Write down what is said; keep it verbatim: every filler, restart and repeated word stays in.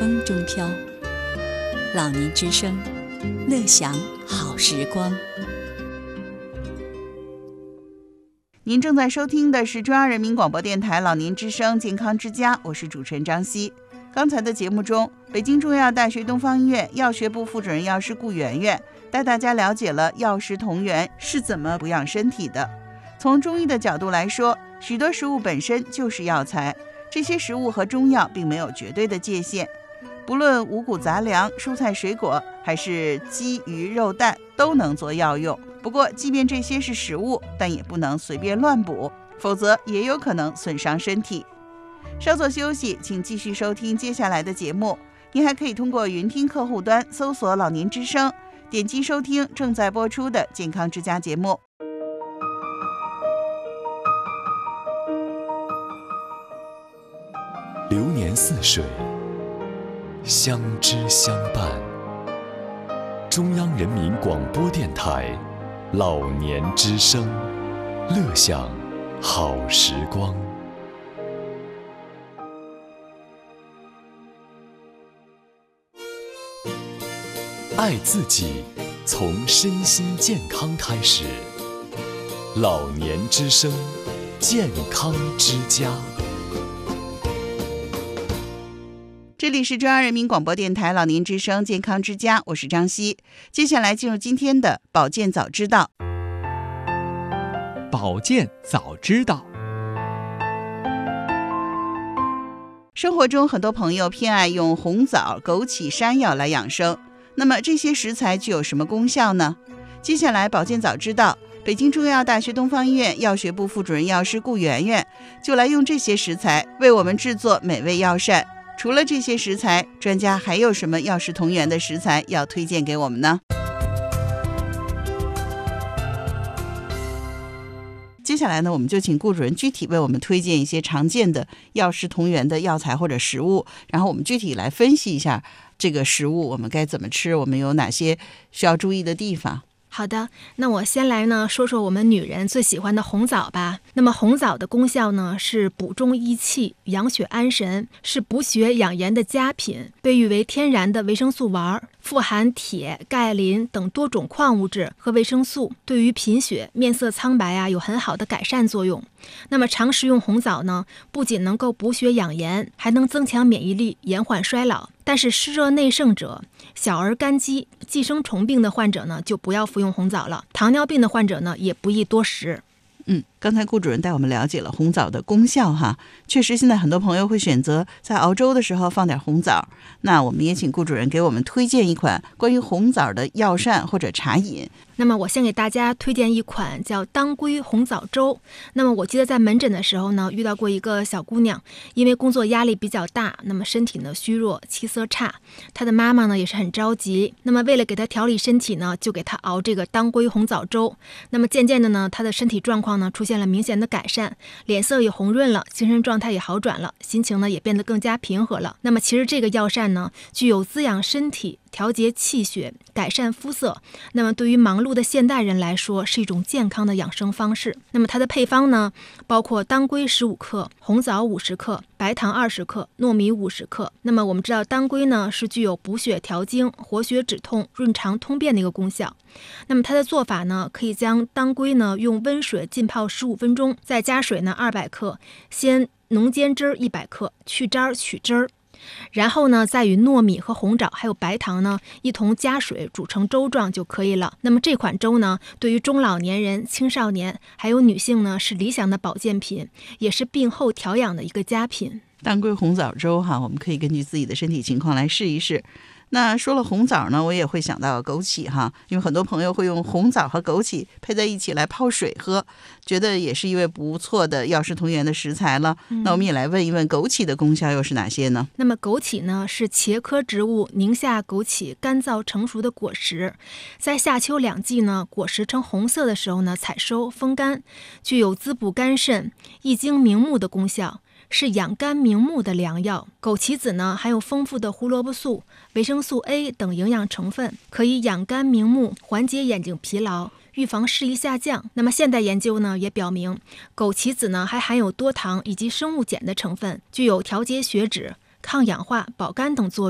风中飘。老年之声，乐享好时光。 您正在收听的是中央人民广播电台老年之声健康之家，我是主持人张希。刚才的节目中，北京中医药大学东方医院药学部副主任药师顾媛媛带大家了解了药食同源是怎么补养身体的。从中医的角度来说，许多食物本身就是药材，这些食物和中药并没有绝对的界限。不论五谷杂粮、蔬菜水果，还是鸡鱼肉蛋，都能做药用。不过即便这些是食物，但也不能随便乱补，否则也有可能损伤身体。稍作休息，请继续收听接下来的节目。您还可以通过云听客户端搜索老年之声，点击收听正在播出的健康之家节目。 流年似水，相知相伴。中央人民广播电台老年之声，乐享好时光。爱自己，从身心健康开始。老年之声，健康之家。 这里是中央人民广播电台老年之声健康之家，我是张希。接下来进入今天的保健早知道。 保健早知道。 生活中很多朋友偏爱用红枣、枸杞、山药来养生，那么这些食材具有什么功效呢？接下来保健早知道，北京中医药大学东方医院药学部副主任药师顾媛媛就来用这些食材为我们制作美味药膳。除了这些食材，专家还有什么药食同源的食材要推荐给我们呢？接下来呢，我们就请顾主任具体为我们推荐一些常见的药食同源的药材或者食物，然后我们具体来分析一下这个食物我们该怎么吃，我们有哪些需要注意的地方。 好的，那我先来呢说说我们女人最喜欢的红枣吧。那么红枣的功效呢是补中益气、养血安神，是补血养颜的佳品，被誉为天然的维生素丸，富含铁、钙、磷等多种矿物质和维生素，对于贫血、面色苍白啊有很好的改善作用。那么常食用红枣呢，不仅能够补血养颜，还能增强免疫力，延缓衰老。但是湿热内盛者、小儿肝肌、寄生虫病的患者呢，就不要服用红枣了。糖尿病的患者呢，也不宜多食。 嗯，刚才顾主任带我们了解了红枣的功效哈，确实现在很多朋友会选择在熬粥的时候放点红枣。那我们也请顾主任给我们推荐一款关于红枣的药膳或者茶饮。 那么我先给大家推荐一款叫当归红枣粥。那么我记得在门诊的时候呢，遇到过一个小姑娘，因为工作压力比较大，那么身体呢虚弱，气色差，她的妈妈呢也是很着急。那么为了给她调理身体呢，就给她熬这个当归红枣粥。那么渐渐的呢，她的身体状况呢出现了明显的改善，脸色也红润了，精神状态也好转了，心情呢也变得更加平和了。那么其实这个药膳呢，具有滋养身体、调节气血、改善肤色，那么对于忙碌的现代人来说是一种健康的养生方式。那么它的配方呢，包括当归十五克、红枣五十克、白糖二十克、糯米五十克。那么我们知道当归呢是具有补血调经、活血止痛、润肠通便的一个功效。那么它的做法呢，可以将当归呢用温水浸泡十五分钟，再加水呢二百克，先浓煎汁一百克，去渣取汁儿。然后呢，再与糯米和红枣还有白糖呢一同加水煮成粥状就可以了。那么这款粥呢，对于中老年人、青少年还有女性呢是理想的保健品，也是病后调养的一个佳品。 当归红枣粥哈，我们可以根据自己的身体情况来试一试。那说了红枣呢，我也会想到枸杞哈，因为很多朋友会用红枣和枸杞配在一起来泡水喝，觉得也是一位不错的药食同源的食材了。嗯、那我们也来问一问枸杞的功效又是哪些呢？ 那么枸杞呢是茄科植物宁夏枸杞干燥成熟的果实，在夏秋两季呢，果实呈红色的时候呢采收风干，具有滋补肝肾、益精明目的功效。是养肝明目的良药。枸杞子呢含有丰富的胡萝卜素、维生素 A 等营养成分，可以养肝明目，缓解眼睛疲劳，预防视力下降。那么现代研究呢也表明，枸杞子呢还含有多糖以及生物碱的成分，具有调节血脂、抗氧化、保肝等作用。